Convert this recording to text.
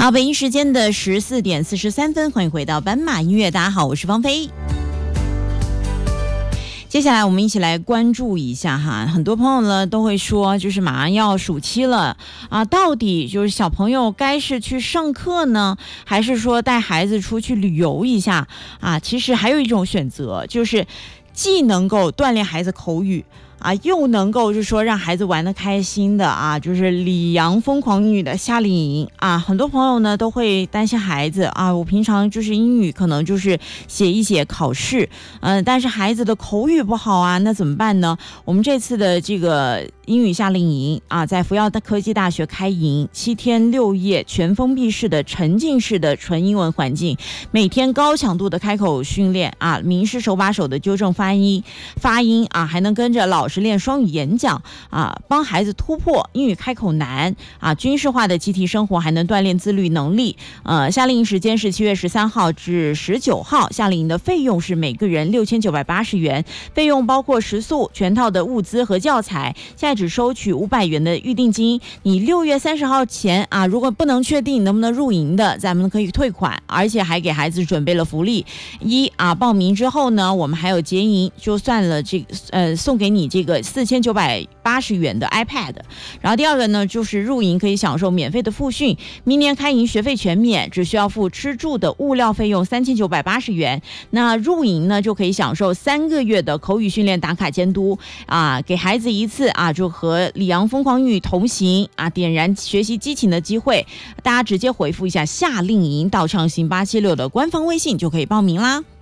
好，北京时间的14:43，欢迎回到斑马音乐。大家好，我是芳菲。接下来我们一起来关注一下哈，很多朋友呢都会说，就是马上要暑期了啊，到底就是小朋友该是去上课呢，还是说带孩子出去旅游一下啊？其实还有一种选择，就是既能够锻炼孩子口语啊，又能够就是说让孩子玩得开心的啊，就是里昂疯狂英语的夏令营啊。很多朋友呢都会担心孩子啊，我平常就是英语可能就是写一写考试，但是孩子的口语不好啊，那怎么办呢？我们这次的这个英语夏令营啊，在福耀科技大学开营，7天6夜，全封闭式的沉浸式的纯英文环境，每天高强度的开口训练啊，名师手把手的纠正发音啊，还能跟着老师练双语演讲啊，帮孩子突破英语开口难啊，军事化的集体生活还能锻炼自律能力。夏令营时间是7月13号至19号，夏令营的费用是每个人6980元，费用包括食宿、全套的物资和教材，现在只收取500元的预定金。你6月30号前啊，如果不能确定能不能入营的，咱们可以退款，而且还给孩子准备了福利。报名之后呢，我们还有结营，就算了这个送给你这个4980元的 iPad。然后第二个呢，就是入营可以享受免费的复训，明年开营学费全免，只需要付吃住的物料费用3980元。那入营呢，就可以享受3个月的口语训练打卡监督啊，给孩子一次啊，就和里昂疯狂英语同行啊，点燃学习激情的机会。大家直接回复一下夏令营到畅行876的官方微信就可以报名啦。